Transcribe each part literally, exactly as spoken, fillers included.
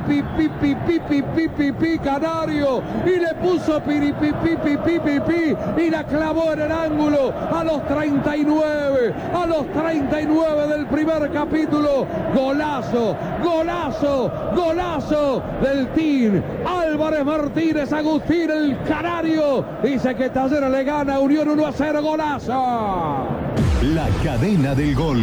pi, pi, pi, pi, pi, pi, pi, Canario, y le puso piri, pi, pi, pi, pi, pi, pi, y la clavó en el ángulo a los treinta y nueve, a los treinta y nueve del primer capítulo. Golazo, golazo, golazo del Team Álvarez Martínez Agustín, el Canario. Dice que Talleres le gana a Unión uno a cero, golazo. La cadena del gol.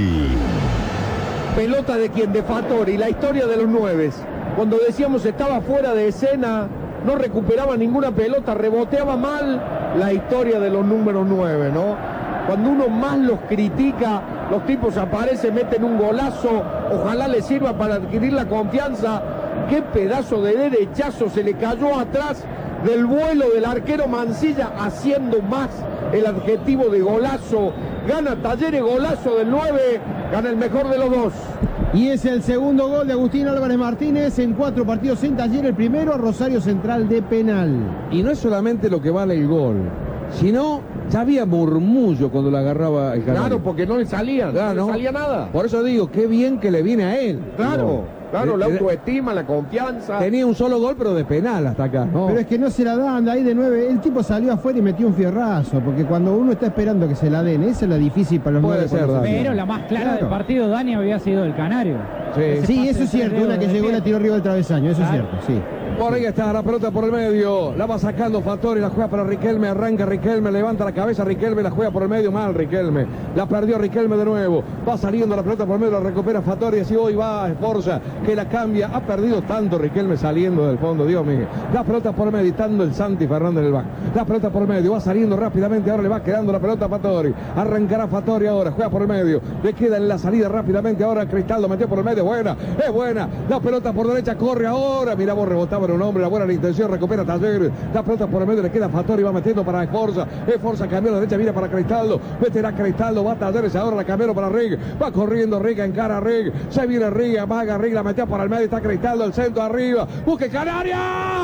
Pelota de quien, de Fattori, la historia de los nueves. Cuando decíamos estaba fuera de escena, no recuperaba ninguna pelota, reboteaba mal, la historia de los números nueve, ¿no? Cuando uno más los critica, los tipos aparecen, meten un golazo, ojalá les sirva para adquirir la confianza. Qué pedazo de derechazo se le cayó atrás del vuelo del arquero Mancilla, haciendo más el adjetivo de golazo. Gana Talleres, golazo del nueve, gana el mejor de los dos. Y es el segundo gol de Agustín Álvarez Martínez en cuatro partidos en Talleres, el primero a Rosario Central de penal. Y no es solamente lo que vale el gol, sino ya había murmullo cuando la agarraba el Canario. Claro, porque no le salía, Claro, no ¿no? le salía nada. Por eso digo, qué bien que le viene a él. Claro, claro, la Eh, eh, autoestima, la confianza. Tenía un solo gol, pero de penal hasta acá, ¿no? Pero es que no se la dan, ahí de nueve. El tipo salió afuera y metió un fierrazo, porque cuando uno está esperando que se la den, esa es la difícil para los Puede nueve. ser, cuando se Dani. la Pero dan. la más clara Claro. del partido, Dani, había sido el Canario. Sí. Ese Sí, pase eso es de cierto, dedo una que de llegó y pie. la tiró arriba del travesaño, eso es Claro. cierto, sí. Por ahí está la pelota por el medio, la va sacando Fattori, la juega para Riquelme, arranca Riquelme, levanta la cabeza Riquelme, la juega por el medio, mal Riquelme, la perdió Riquelme de nuevo, va saliendo la pelota por el medio, la recupera Fattori, así hoy va Esforza, que la cambia, ha perdido tanto Riquelme saliendo del fondo, Dios mío, la pelota por el medio, estando el Santi Fernández en el banco, la pelota por el medio, va saliendo rápidamente, ahora le va quedando la pelota a Fattori, arrancará Fattori ahora, juega por el medio, le queda en la salida rápidamente, ahora Cristaldo metió por el medio, buena, es buena, la pelota por derecha, corre ahora, mira vos, rebotaba en un hombre, la buena la intención, recupera Talleres, la pelota por el medio, le queda Fattori, va metiendo para Esforza, Esforza cambió a la derecha, viene para Cristaldo, meterá Cristaldo, va Talleres, ahora la cambió para Rig, va corriendo Rig, encara a Rig, se viene Rig, amaga Rig, la metió para el medio, está Cristaldo, el centro arriba, busque Canaria,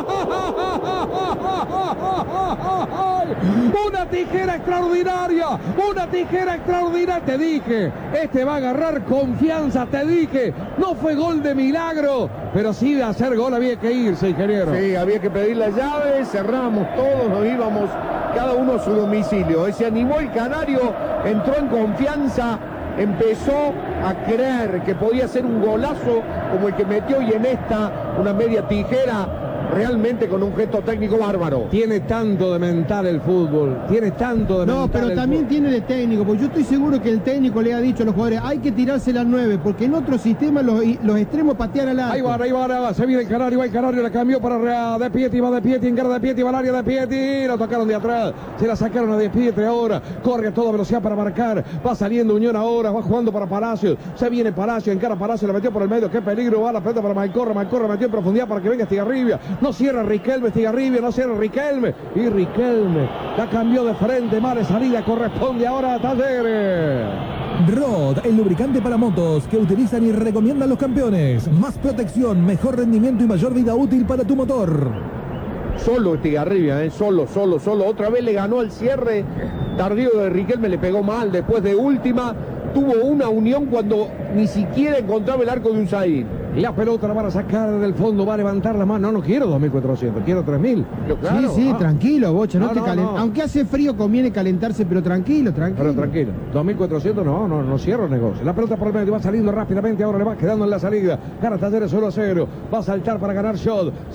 una tijera extraordinaria, una tijera extraordinaria, te dije, este va a agarrar confianza, te dije, no fue gol de milagro, pero sí de hacer gol había que irse, ingeniero. Sí, había que pedir la llave, cerramos todos, nos íbamos cada uno a su domicilio. Se animó el Canario, entró en confianza, empezó a creer que podía ser un golazo como el que metió, y en esta una media tijera, realmente con un gesto técnico bárbaro. Tiene tanto de mental el fútbol, tiene tanto de No, mental pero el también fútbol. tiene de técnico, porque yo estoy seguro que el técnico le ha dicho a los jugadores, hay que tirarse la nueve, porque en otro sistema los, los extremos patean al arco. Ahí va, ahí va, ahí va, se viene el Canario, va el Canario, la cambió para De Pietri, va De Pietri, encara De Pietri, va al área De Pietri, la tocaron de atrás, se la sacaron a De Pietri ahora, corre a toda velocidad para marcar, va saliendo Unión ahora, va jugando para Palacios, se viene Palacios, encara Palacios, la metió por el medio, qué peligro, va la pelota para Malcorra, Malcorra metió en profundidad para que venga Estigarribia, no cierra Riquelme, Estigarribia, no cierra Riquelme, y Riquelme la cambió de frente, mala salida, corresponde ahora a Talleres. Rod, el lubricante para motos que utilizan y recomiendan los campeones. Más protección, mejor rendimiento y mayor vida útil para tu motor. Solo Estigarribia, ¿eh? solo, solo, solo. Otra vez le ganó al cierre tardío de Riquelme, le pegó mal. Después de última, tuvo una Unión cuando ni siquiera encontraba el arco de Unzaín. La pelota la van a sacar del fondo, va a levantar la mano. No, no quiero dos mil cuatrocientos, quiero tres mil. Claro, sí, sí, ah. tranquilo, Bocha, no, No, te no, calen- no. Aunque hace frío conviene calentarse, pero tranquilo, tranquilo. Pero tranquilo, dos mil cuatrocientos no, no, no cierro el negocio. La pelota por el medio va saliendo rápidamente, ahora le va quedando en la salida. Gana Talleres uno a cero, va a saltar para ganar Shot.